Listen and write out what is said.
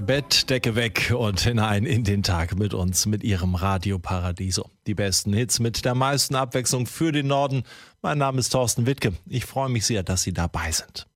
Bettdecke weg und hinein in den Tag mit uns, mit Ihrem Radio Paradiso. Die besten Hits mit der meisten Abwechslung für den Norden. Mein Name ist Thorsten Wittke. Ich freue mich sehr, dass Sie dabei sind.